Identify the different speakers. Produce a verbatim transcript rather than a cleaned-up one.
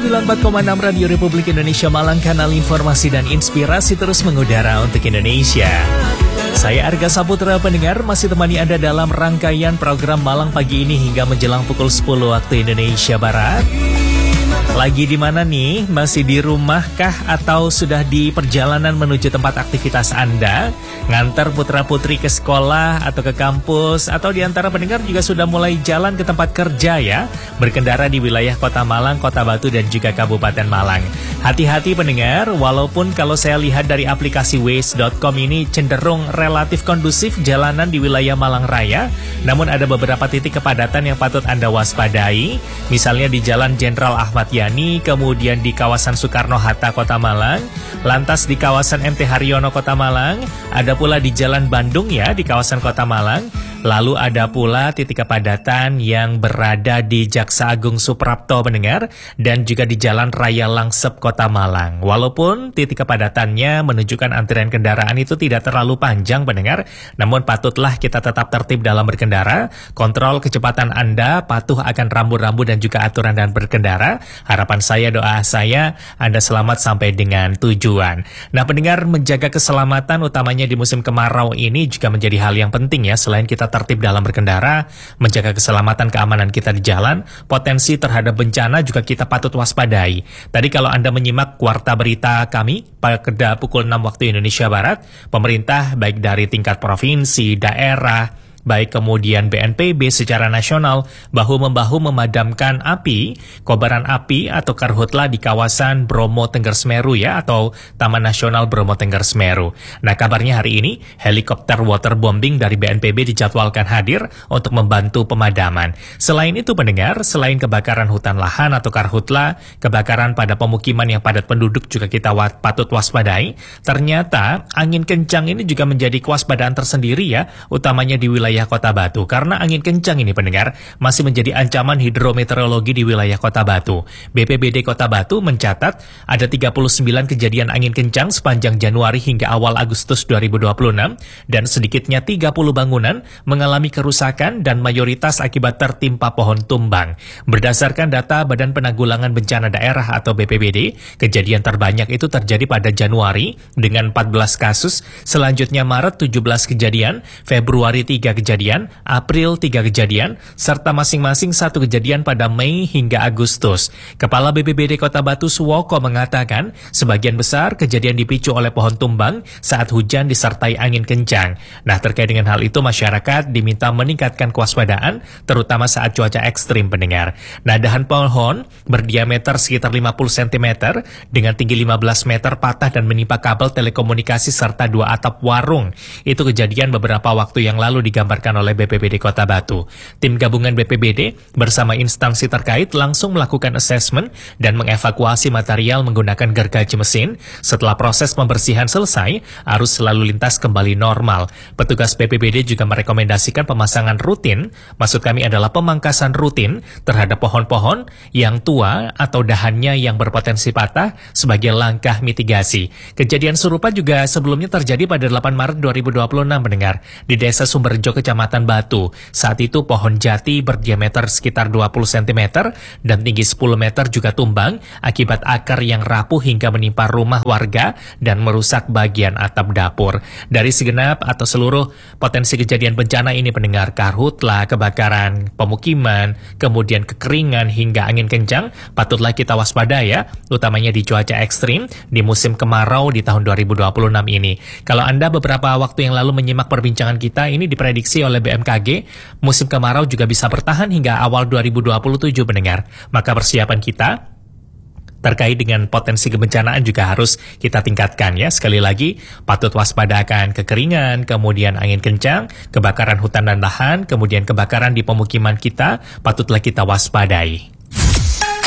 Speaker 1: sembilan puluh empat koma enam Radio Republik Indonesia Malang, kanal informasi dan inspirasi terus mengudara untuk Indonesia. Saya Arga Saputra, pendengar, masih temani Anda dalam rangkaian program Malang pagi ini hingga menjelang pukul sepuluh waktu Indonesia Barat. Lagi di mana nih? Masih di rumah kah atau sudah di perjalanan menuju tempat aktivitas Anda? Ngantar putra-putri ke sekolah atau ke kampus, atau di antara pendengar juga sudah mulai jalan ke tempat kerja ya, berkendara di wilayah Kota Malang, Kota Batu dan juga Kabupaten Malang. Hati-hati pendengar, walaupun kalau saya lihat dari aplikasi waze dot com ini cenderung relatif kondusif jalanan di wilayah Malang Raya, namun ada beberapa titik kepadatan yang patut Anda waspadai, misalnya di Jalan Jenderal Ahmad Yani, kemudian di kawasan Soekarno-Hatta Kota Malang, lantas di kawasan M T Haryono Kota Malang, ada pula di Jalan Bandung ya di kawasan Kota Malang, lalu ada pula titik kepadatan yang berada di Jaksa Agung Suprapto pendengar, dan juga di Jalan Raya Langsep Kota Malang. Walaupun titik kepadatannya menunjukkan antrian kendaraan itu tidak terlalu panjang pendengar, namun patutlah kita tetap tertib dalam berkendara, kontrol kecepatan Anda, patuh akan rambu-rambu dan juga aturan dan berkendara. Harapan saya, doa saya, Anda selamat sampai dengan tujuan. Nah pendengar, menjaga keselamatan utamanya di musim kemarau ini juga menjadi hal yang penting ya. Selain kita tertib dalam berkendara, menjaga keselamatan keamanan kita di jalan, potensi terhadap bencana juga kita patut waspadai. Tadi kalau Anda menyimak warta berita kami pada pukul enam waktu Indonesia Barat, pemerintah baik dari tingkat provinsi, daerah, baik kemudian B N P B secara nasional bahu-membahu memadamkan api, kobaran api atau karhutla di kawasan Bromo Tengger Semeru ya, atau Taman Nasional Bromo Tengger Semeru. Nah kabarnya hari ini helikopter waterbombing dari B N P B dijadwalkan hadir untuk membantu pemadaman. Selain itu pendengar, selain kebakaran hutan lahan atau karhutla, kebakaran pada pemukiman yang padat penduduk juga kita wat, patut waspadai. Ternyata angin kencang ini juga menjadi kewaspadaan tersendiri ya, utamanya di wilayah Kota Batu, karena angin kencang ini pendengar masih menjadi ancaman hidrometeorologi di wilayah Kota Batu. B P B D Kota Batu mencatat ada tiga puluh sembilan kejadian angin kencang sepanjang Januari hingga awal Agustus dua ribu dua puluh enam, dan sedikitnya tiga puluh bangunan mengalami kerusakan dan mayoritas akibat tertimpa pohon tumbang. Berdasarkan data Badan Penanggulangan Bencana Daerah atau B P B D, kejadian terbanyak itu terjadi pada Januari dengan empat belas kasus, selanjutnya Maret tujuh belas kejadian, Februari tiga kejadian, kejadian, April tiga kejadian, serta masing-masing satu kejadian pada Mei hingga Agustus. Kepala B P B D Kota Batu Suwoko mengatakan, sebagian besar kejadian dipicu oleh pohon tumbang saat hujan disertai angin kencang. Nah, terkait dengan hal itu masyarakat diminta meningkatkan kewaspadaan, terutama saat cuaca ekstrim pendengar. Nah, dahan pohon berdiameter sekitar lima puluh sentimeter dengan tinggi lima belas meter patah dan menimpa kabel telekomunikasi serta dua atap warung. Itu kejadian beberapa waktu yang lalu digambarkan oleh B P B D Kota Batu. Tim gabungan B P B D bersama instansi terkait langsung melakukan asesmen dan mengevakuasi material menggunakan gergaji mesin. Setelah proses pembersihan selesai, arus lalu lintas kembali normal. Petugas B P B D juga merekomendasikan pemasangan rutin, maksud kami adalah pemangkasan rutin terhadap pohon-pohon yang tua atau dahannya yang berpotensi patah sebagai langkah mitigasi. Kejadian serupa juga sebelumnya terjadi pada delapan Maret dua ribu dua puluh enam pendengar di Desa Sumberjo, Kecamatan Batu. Saat itu pohon jati berdiameter sekitar dua puluh sentimeter dan tinggi sepuluh meter juga tumbang akibat akar yang rapuh hingga menimpa rumah warga dan merusak bagian atap dapur. Dari segenap atau seluruh potensi kejadian bencana ini pendengar, karhutla, kebakaran pemukiman, kemudian kekeringan hingga angin kencang, patutlah kita waspada ya, utamanya di cuaca ekstrim di musim kemarau di tahun dua ribu dua puluh enam ini. Kalau Anda beberapa waktu yang lalu menyimak perbincangan kita, ini diprediksi oleh B M K G, musim kemarau juga bisa bertahan hingga awal dua ribu dua puluh tujuh pendengar. Maka persiapan kita terkait dengan potensi kebencanaan juga harus kita tingkatkan ya. Sekali lagi, patut waspadakan kekeringan, kemudian angin kencang, kebakaran hutan dan lahan, kemudian kebakaran di pemukiman kita, patutlah kita waspadai.